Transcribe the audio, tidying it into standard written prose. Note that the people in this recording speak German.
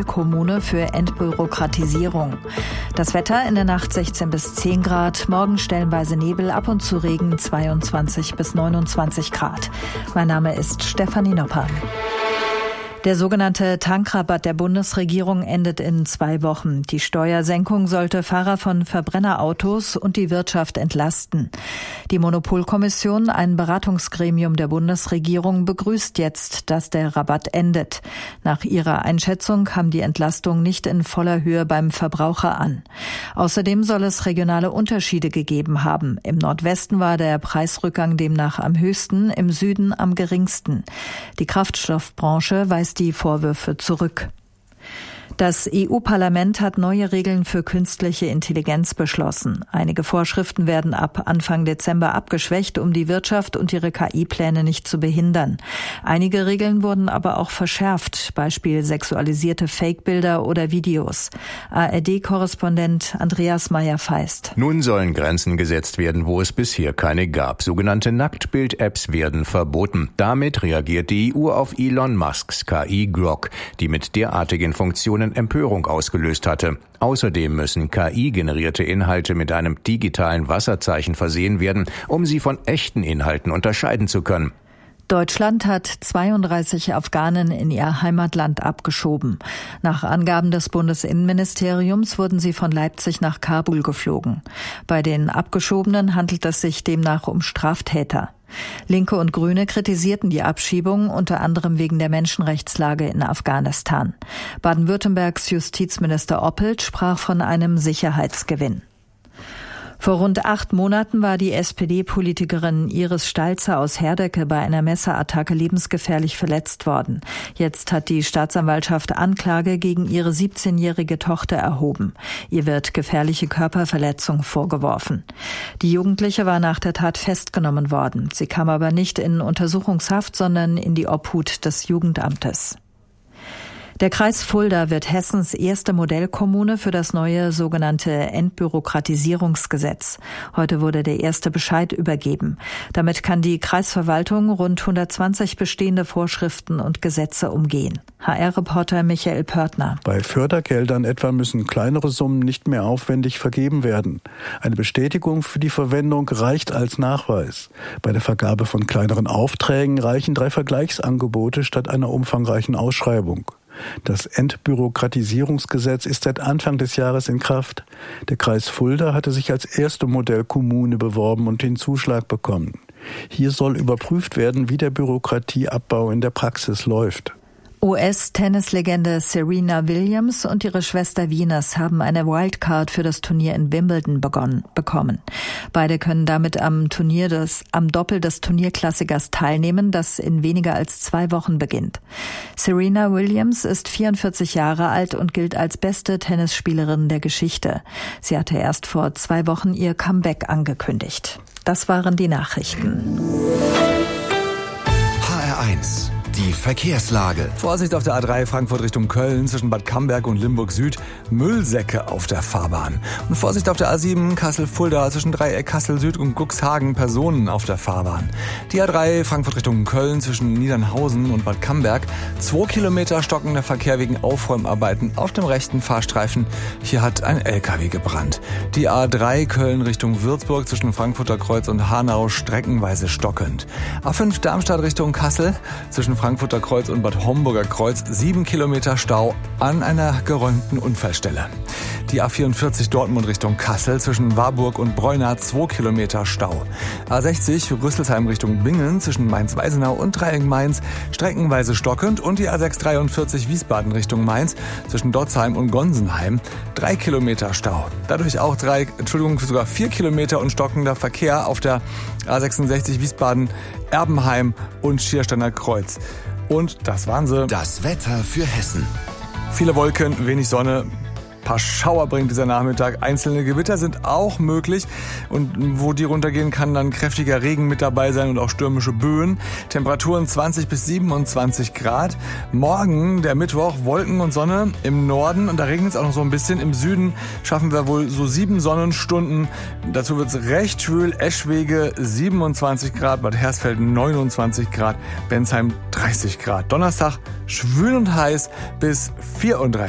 Modellkommune für Entbürokratisierung. Das Wetter in der Nacht 16 bis 10 Grad, morgen stellenweise Nebel, ab und zu Regen 22 bis 29 Grad. Mein Name ist Stefanie Nopper. Der sogenannte Tankrabatt der Bundesregierung endet in 2 Wochen. Die Steuersenkung sollte Fahrer von Verbrennerautos und die Wirtschaft entlasten. Die Monopolkommission, ein Beratungsgremium der Bundesregierung, begrüßt jetzt, dass der Rabatt endet. Nach ihrer Einschätzung kam die Entlastung nicht in voller Höhe beim Verbraucher an. Außerdem soll es regionale Unterschiede gegeben haben. Im Nordwesten war der Preisrückgang demnach am höchsten, im Süden am geringsten. Die Kraftstoffbranche weist die Vorwürfe zurück. Das EU-Parlament hat neue Regeln für künstliche Intelligenz beschlossen. Einige Vorschriften werden ab Anfang Dezember abgeschwächt, um die Wirtschaft und ihre KI-Pläne nicht zu behindern. Einige Regeln wurden aber auch verschärft, Beispiel sexualisierte Fake-Bilder oder Videos. ARD-Korrespondent Andreas Meyer-Feist. Nun sollen Grenzen gesetzt werden, wo es bisher keine gab. Sogenannte Nacktbild-Apps werden verboten. Damit reagiert die EU auf Elon Musks KI Grok, die mit derartigen Funktionen Empörung ausgelöst hatte. Außerdem müssen KI-generierte Inhalte mit einem digitalen Wasserzeichen versehen werden, um sie von echten Inhalten unterscheiden zu können. Deutschland hat 32 Afghanen in ihr Heimatland abgeschoben. Nach Angaben des Bundesinnenministeriums wurden sie von Leipzig nach Kabul geflogen. Bei den Abgeschobenen handelt es sich demnach um Straftäter. Linke und Grüne kritisierten die Abschiebung unter anderem wegen der Menschenrechtslage in Afghanistan. Baden-Württembergs Justizminister Oppelt sprach von einem Sicherheitsgewinn. Vor rund 8 Monaten war die SPD-Politikerin Iris Stalzer aus Herdecke bei einer Messerattacke lebensgefährlich verletzt worden. Jetzt hat die Staatsanwaltschaft Anklage gegen ihre 17-jährige Tochter erhoben. Ihr wird gefährliche Körperverletzung vorgeworfen. Die Jugendliche war nach der Tat festgenommen worden. Sie kam aber nicht in Untersuchungshaft, sondern in die Obhut des Jugendamtes. Der Kreis Fulda wird Hessens erste Modellkommune für das neue sogenannte Entbürokratisierungsgesetz. Heute wurde der erste Bescheid übergeben. Damit kann die Kreisverwaltung rund 120 bestehende Vorschriften und Gesetze umgehen. HR-Reporter Michael Pörtner. Bei Fördergeldern etwa müssen kleinere Summen nicht mehr aufwendig vergeben werden. Eine Bestätigung für die Verwendung reicht als Nachweis. Bei der Vergabe von kleineren Aufträgen reichen 3 Vergleichsangebote statt einer umfangreichen Ausschreibung. Das Entbürokratisierungsgesetz ist seit Anfang des Jahres in Kraft. Der Kreis Fulda hatte sich als erste Modellkommune beworben und den Zuschlag bekommen. Hier soll überprüft werden, wie der Bürokratieabbau in der Praxis läuft. US-Tennislegende Serena Williams und ihre Schwester Venus haben eine Wildcard für das Turnier in Wimbledon bekommen. Beide können damit am Doppel des Turnierklassikers teilnehmen, das in weniger als 2 Wochen beginnt. Serena Williams ist 44 Jahre alt und gilt als beste Tennisspielerin der Geschichte. Sie hatte erst vor 2 Wochen ihr Comeback angekündigt. Das waren die Nachrichten. HR1 Die Verkehrslage. Vorsicht auf der A3 Frankfurt Richtung Köln zwischen Bad Camberg und Limburg Süd. Müllsäcke auf der Fahrbahn. Und Vorsicht auf der A7 Kassel-Fulda zwischen Dreieck Kassel Süd und Cuxhagen. Personen auf der Fahrbahn. Die A3 Frankfurt Richtung Köln zwischen Niedernhausen und Bad Camberg. 2 Kilometer stockender Verkehr wegen Aufräumarbeiten auf dem rechten Fahrstreifen. Hier hat ein LKW gebrannt. Die A3 Köln Richtung Würzburg zwischen Frankfurter Kreuz und Hanau streckenweise stockend. A5 Darmstadt Richtung Kassel zwischen Frankfurter Kreuz und Bad Homburger Kreuz 7 Kilometer Stau an einer geräumten Unfallstelle. Die A44 Dortmund Richtung Kassel zwischen Warburg und Breuna 2 Kilometer Stau. A60 Rüsselsheim Richtung Bingen zwischen Mainz-Weisenau und Dreieck Mainz streckenweise stockend und die A643 Wiesbaden Richtung Mainz zwischen Dotzheim und Gonsenheim 3 Kilometer Stau. Dadurch auch sogar 4 Kilometer und stockender Verkehr auf der A66 Wiesbaden, Erbenheim und Schiersteiner Kreuz. Und das waren sie. Das Wetter für Hessen. Viele Wolken, wenig Sonne. Ein paar Schauer bringt dieser Nachmittag. Einzelne Gewitter sind auch möglich. Und wo die runtergehen, kann dann kräftiger Regen mit dabei sein und auch stürmische Böen. Temperaturen 20 bis 27 Grad. Morgen, der Mittwoch, Wolken und Sonne im Norden. Und da regnet es auch noch so ein bisschen. Im Süden schaffen wir wohl so 7 Sonnenstunden. Dazu wird es recht schwül. Eschwege 27 Grad, Bad Hersfeld 29 Grad, Bensheim 30 Grad. Donnerstag schwül und heiß bis 34